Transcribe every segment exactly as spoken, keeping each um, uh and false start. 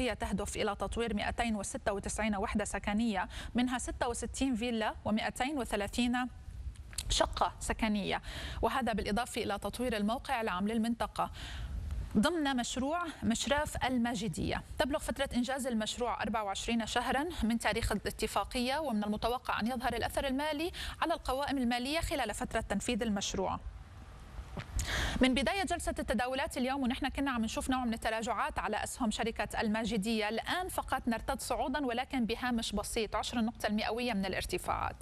الاتفاقية تهدف إلى تطوير مئتين وستة وتسعين وحدة سكنية، منها ستة وستين فيلا ومئتين وثلاثين شقة سكنية، وهذا بالإضافة إلى تطوير الموقع العام للمنطقة ضمن مشروع مشراف الماجدية. تبلغ فترة إنجاز المشروع أربعة وعشرين شهرا من تاريخ الاتفاقية، ومن المتوقع أن يظهر الأثر المالي على القوائم المالية خلال فترة تنفيذ المشروع. من بداية جلسة التداولات اليوم ونحن كنا عم نشوف نوع من التراجعات على أسهم شركة الماجدية، الآن فقط نرتد صعودا ولكن بهامش بسيط، عشر النقطة المئوية من الارتفاعات.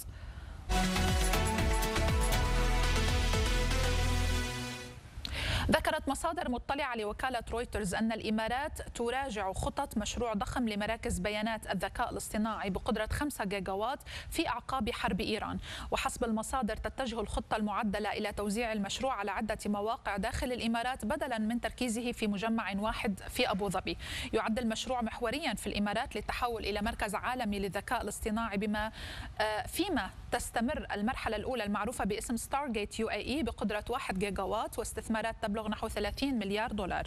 ذكرت مصادر مطلعة لوكالة رويترز أن الإمارات تراجع خطط مشروع ضخم لمراكز بيانات الذكاء الاصطناعي بقدرة خمسة جيجاوات في أعقاب حرب إيران. وحسب المصادر تتجه الخطة المعدلة إلى توزيع المشروع على عدة مواقع داخل الإمارات بدلا من تركيزه في مجمع واحد في أبو ظبي. يعد المشروع محوريا في الإمارات للتحول إلى مركز عالمي للذكاء الاصطناعي، بما فيما تستمر المرحلة الأولى المعروفة باسم ستارغيت يو اي اي بقدرة واحد جيجاوات واستثمارات تبلغ نحو ثلاثين مليار دولار.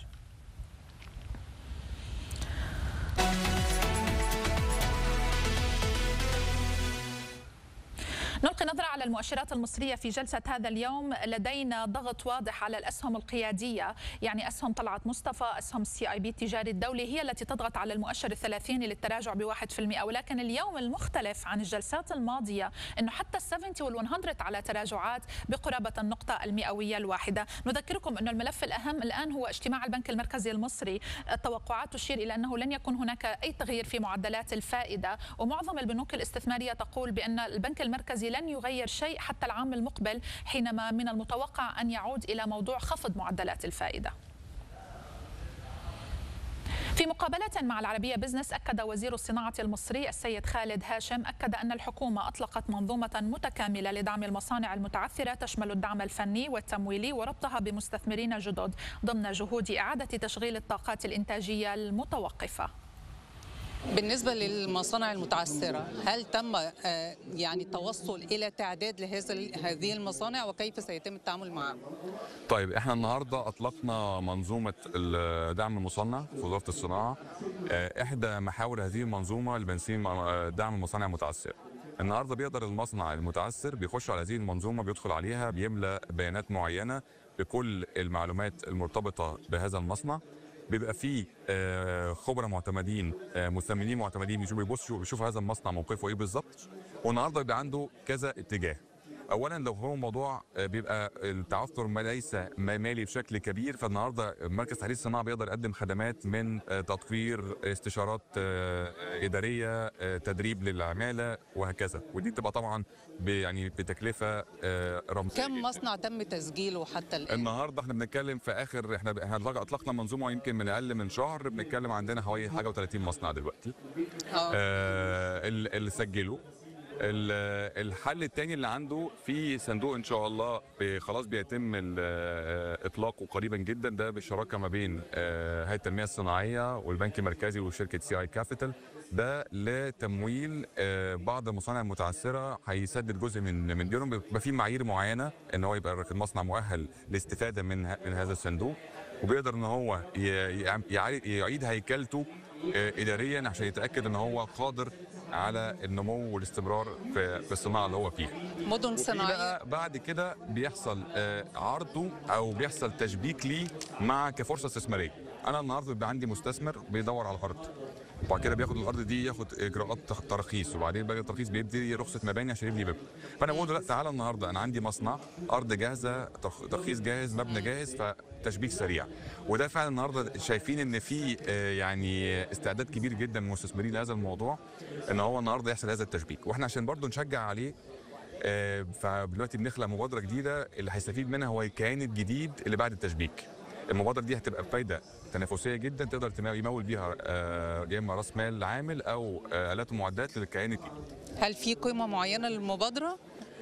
نلقي نظرة على المؤشرات المصرية في جلسة هذا اليوم. لدينا ضغط واضح على الأسهم القيادية، يعني أسهم طلعت مصطفى، أسهم السي آي بي التجاري الدولي هي التي تضغط على المؤشر الثلاثيني للتراجع بواحد في المئة. ولكن اليوم المختلف عن الجلسات الماضية أنه حتى السبعين والمئة على تراجعات بقرابة النقطة المئوية الواحدة. نذكركم أنه الملف الأهم الآن هو اجتماع البنك المركزي المصري. التوقعات تشير إلى أنه لن يكون هناك أي تغيير في معدلات الفائدة، ومعظم البنوك الاستثمارية تقول بأن البنك المركزي لن يغير شيء حتى العام المقبل، حينما من المتوقع أن يعود إلى موضوع خفض معدلات الفائدة. في مقابلة مع العربية بزنس، أكد وزير الصناعة المصري السيد خالد هاشم أكد أن الحكومة أطلقت منظومة متكاملة لدعم المصانع المتعثرة تشمل الدعم الفني والتمويلي وربطها بمستثمرين جدد ضمن جهود إعادة تشغيل الطاقات الإنتاجية المتوقفة. بالنسبة للمصانع المتعثرة، هل تم يعني التوصل إلى تعداد لهذا هذه المصانع وكيف سيتم التعامل معها؟ طيب، احنا النهارده اطلقنا منظومة دعم المصنع في وزارة الصناعة. احدى محاور هذه المنظومة البنزين دعم المصانع المتعثرة. النهارده بيقدر المصنع المتعثر بيخش على هذه المنظومة، بيدخل عليها، بيملى بيانات معينة بكل المعلومات المرتبطة بهذا المصنع. بيبقى فيه خبراء معتمدين، مثمنين معتمدين، بيشوفوا بيبصوا بيشوفوا هذا المصنع موقفه ايه بالظبط. والنهارده بيبقى عنده كذا اتجاه. اولا لو هو موضوع بيبقى التعثر ليس مالي بشكل كبير، فالنهارده مركز تحليل الصناعه بيقدر يقدم خدمات من تطوير، استشارات اداريه، تدريب للعماله وهكذا، ودي بتبقى طبعا يعني بتكلفه رمزيه. كم مصنع تم تسجيله حتى الان؟ النهارده احنا بنتكلم في اخر، احنا اطلقنا منظومه يمكن من اقل من شهر، بنتكلم عندنا حوالي حاجه وثلاثين مصنع دلوقتي آه اللي سجلوا. الحل الثاني اللي عنده في صندوق ان شاء الله خلاص بيتم اطلاقه قريبا جدا، ده بالشراكه ما بين هيئه التنميه الصناعيه والبنك المركزي وشركه سي اي كابيتال، ده لتمويل بعض المصانع المتعثره. هيسدد جزء من من ديونهم، بيبقى في معايير معينه ان هو يبقى المصنع مؤهل للاستفاده من من هذا الصندوق، وبيقدر ان هو يعيد هيكلته اداريا عشان يتاكد ان هو قادر على النمو والاستمرار في في الصناعه اللي هو فيها. مدن صناعيه بعد كده بيحصل عرضه او بيحصل تشبيك ليه مع كفرصه استثماريه. انا النهارده بيبقى عندي مستثمر بيدور على الارض، وبعد كده بياخد الارض دي، ياخد اجراءات تراخيص، وبعدين باقي التراخيص بيدي رخصه مباني عشان يبني بيبقى. فانا بقول له لا، تعالى النهارده انا عندي مصنع، ارض جاهزه، ترخيص جاهز، مبنى جاهز، فتشبيك سريع. وده فعلا النهارده شايفين ان في يعني استعداد كبير جدا من المستثمرين لهذا الموضوع، ان هو النهارده يحصل هذا التشبيك، واحنا عشان برضو نشجع عليه فدلوقتي بنخلق مبادره جديده اللي هيستفيد منها هو الكيان الجديد اللي بعد التشبيك. المبادره دي هتبقى بفايده تنافسيه جدا، تقدر يمول بيها يا اما راس مال عامل او الات ومعدات للكيان الجديد. هل في قيمه معينه للمبادره؟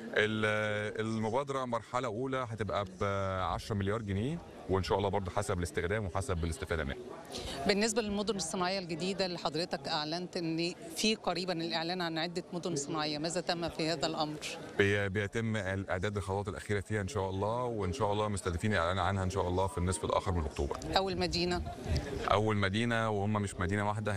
المبادره مرحله اولى هتبقى ب عشرة مليار جنيه، وان شاء الله برضه حسب الاستخدام وحسب الاستفاده منه. بالنسبه للمدن الصناعيه الجديده اللي حضرتك اعلنت ان في قريبا الاعلان عن عده مدن صناعيه، ماذا تم في هذا الامر؟ بيتم اعداد الخطوات الاخيره فيها ان شاء الله، وان شاء الله مستهدفين الاعلان عنها ان شاء الله في النصف الاخر من اكتوبر. اول مدينه؟ اول مدينه، وهم مش مدينه واحده.